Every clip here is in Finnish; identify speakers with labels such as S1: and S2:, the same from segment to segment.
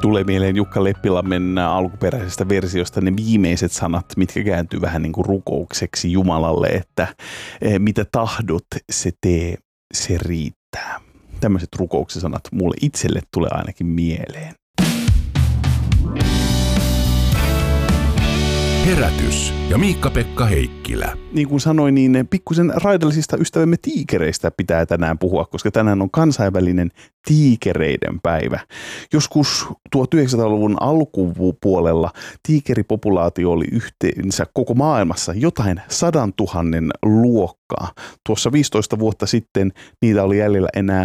S1: Tulee mieleen Jukka Leppilammen alkuperäisestä versiosta ne viimeiset sanat, mitkä kääntyy vähän niin kuin rukoukseksi Jumalalle, että mitä tahdot, se tee, se riittää. Tämmöiset rukouksen sanat mulle itselle tulee ainakin mieleen.
S2: Herätys ja Miikka-Pekka Heikkilä.
S1: Niin kuin sanoin, niin pikkusen raidallisista ystävämme tiikereistä pitää tänään puhua, koska tänään on kansainvälinen tiikereiden päivä. Joskus 1900-luvun alkupuolella tiikeripopulaatio oli yhteensä koko maailmassa jotain 100 000 luokkaa. Tuossa 15 vuotta sitten niitä oli jäljellä enää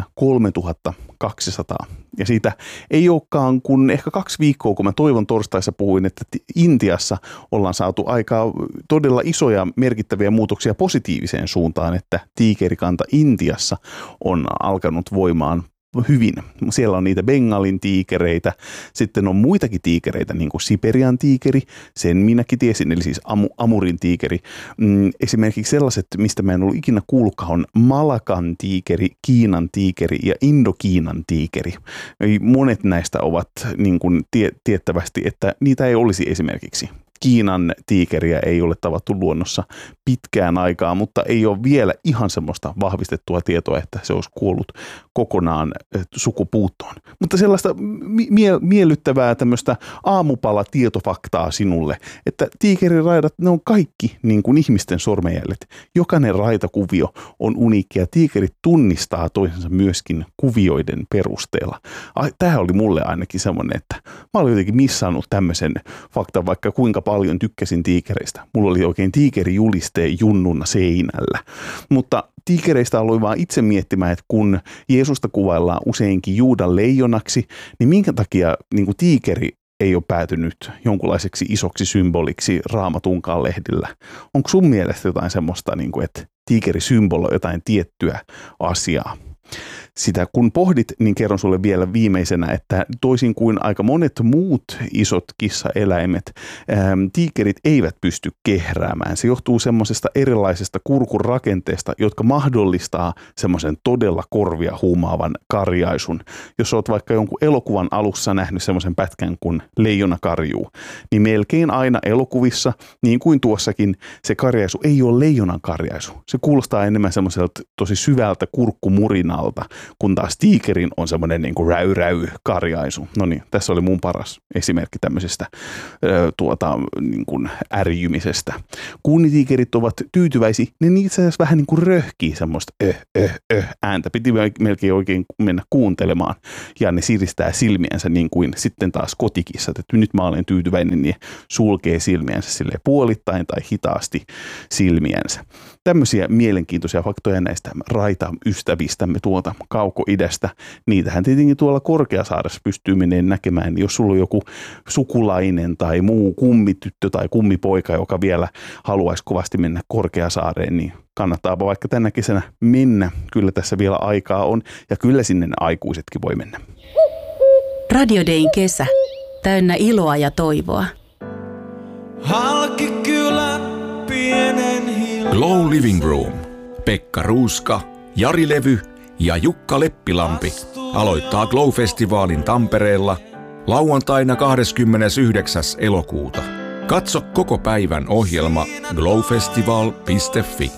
S1: 3200. Ja siitä ei olekaan kuin ehkä 2 viikkoa, kun mä Toivon torstaissa puhuin, että Intiassa ollaan saatu aikaa todella isoja merkittäviä muutoksia positiiviseen suuntaan, että tiikerikanta Intiassa on alkanut voimaan hyvin. Siellä on niitä Bengalin tiikereitä, sitten on muitakin tiikereitä, niin kuin Siperian tiikeri, sen minäkin tiesin, eli siis Amurin tiikeri. Esimerkiksi sellaiset, mistä mä en ollut ikinä kuullutkaan, on Malakan tiikeri, Kiinan tiikeri ja Indokiinan tiikeri. Monet näistä ovat niin kuin tiettävästi, että niitä ei olisi esimerkiksi. Kiinan tiikeriä ei ole tavattu luonnossa pitkään aikaa, mutta ei ole vielä ihan semmoista vahvistettua tietoa, että se olisi kuollut kokonaan sukupuuttoon. Mutta sellaista miellyttävää tämmöistä aamupala-tietofaktaa sinulle, että tiikeriraidat, ne on kaikki niin kuin ihmisten sormenjäljet. Jokainen raitakuvio on uniikki ja tiikerit tunnistaa toisensa myöskin kuvioiden perusteella. Tämä oli mulle ainakin semmoinen, että mä olin jotenkin missannut tämmöisen faktan, vaikka kuinka paljon tykkäsin tiikereistä. Mulla oli oikein tiikerijuliste junnuna seinällä. Mutta tiikereistä aloin vaan itse miettimään, että kun Jeesusta kuvaillaan useinkin Juudan leijonaksi, niin minkä takia niin kuin tiikeri ei ole päätynyt jonkunlaiseksi isoksi symboliksi Raamatunkaan lehdillä? Onko sun mielestä jotain semmoista, niin kuin, että tiikeri symboloi jotain tiettyä asiaa? Sitä kun pohdit, niin kerron sulle vielä viimeisenä, että toisin kuin aika monet muut isot kissaeläimet, tiikerit eivät pysty kehräämään. Se johtuu semmoisesta erilaisesta kurkun rakenteesta, jotka mahdollistaa semmoisen todella korvia huumaavan karjaisun. Jos olet vaikka jonkun elokuvan alussa nähnyt semmoisen pätkän kuin Leijona karjuu, niin melkein aina elokuvissa, niin kuin tuossakin, se karjaisu ei ole leijonan karjaisu. Se kuulostaa enemmän semmoiselta tosi syvältä kurkkumurinalta, kun taas tiikerin on semmoinen niin kuin räy-karjaisu. No niin, tässä oli mun paras esimerkki tämmöisestä niin kuin ärjymisestä. Kun tiikerit ovat tyytyväisiä, niin itse asiassa vähän niin kuin röhkii semmoista ääntä. Piti melkein oikein mennä kuuntelemaan ja ne siristää silmiänsä niin kuin sitten taas kotikissat. Että nyt mä olen tyytyväinen, niin sulkee silmiänsä silleen puolittain tai hitaasti silmiänsä. Tämmöisiä mielenkiintoisia faktoja näistä raita-ystävistämme tuolta kauko-idästä. Niitähän tietenkin tuolla Korkeasaaressa pystyy menemään näkemään. Jos sulla on joku sukulainen tai muu kummityttö tai kummipoika, joka vielä haluaisi kovasti mennä Korkeasaareen, niin kannattaapa vaikka tänä kesänä mennä. Kyllä tässä vielä aikaa on ja kyllä sinne aikuisetkin voi mennä.
S3: Radio Dayn kesä. Täynnä iloa ja toivoa.
S4: Halki kylä pienen
S2: Glow Living Room. Pekka Ruuska, Jari Levy ja Jukka Leppilampi aloittaa Glow-festivaalin Tampereella lauantaina 29. elokuuta. Katso koko päivän ohjelma glowfestival.fi.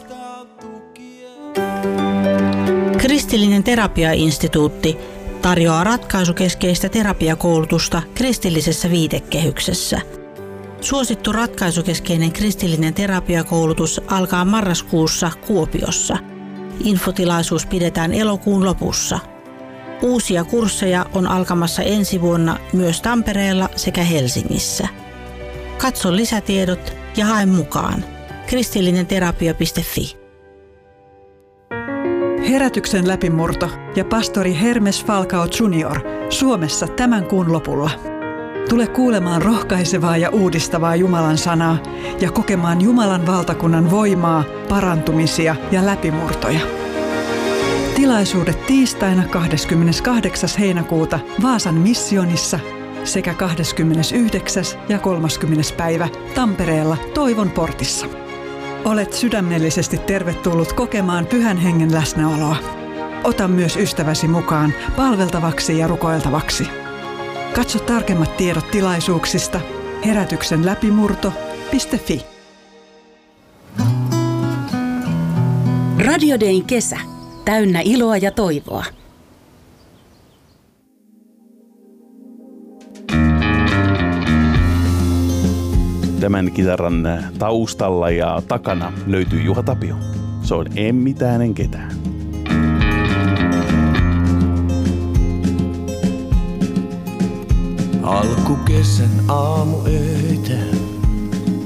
S5: Kristillinen terapiainstituutti tarjoaa ratkaisukeskeistä terapiakoulutusta kristillisessä viitekehyksessä. Suosittu ratkaisukeskeinen kristillinen terapiakoulutus alkaa marraskuussa Kuopiossa. Infotilaisuus pidetään elokuun lopussa. Uusia kursseja on alkamassa ensi vuonna myös Tampereella sekä Helsingissä. Katso lisätiedot ja hae mukaan. kristillinenterapia.fi.
S6: Herätyksen läpimurto ja pastori Hermes Falcao Jr. Suomessa tämän kuun lopulla. Tule kuulemaan rohkaisevaa ja uudistavaa Jumalan sanaa ja kokemaan Jumalan valtakunnan voimaa, parantumisia ja läpimurtoja. Tilaisuudet tiistaina 28. heinäkuuta Vaasan missionissa sekä 29. ja 30. päivä Tampereella Toivon portissa. Olet sydämellisesti tervetullut kokemaan Pyhän Hengen läsnäoloa. Ota myös ystäväsi mukaan palveltavaksi ja rukoiltavaksi. Katso tarkemmat tiedot tilaisuuksista herätyksenläpimurto.fi.
S3: Radio Dayn kesä. Täynnä iloa ja toivoa.
S1: Tämän kitaran taustalla ja takana löytyy Juha Tapio. Se on En mitään en ketään.
S4: Alkukesän aamuöitä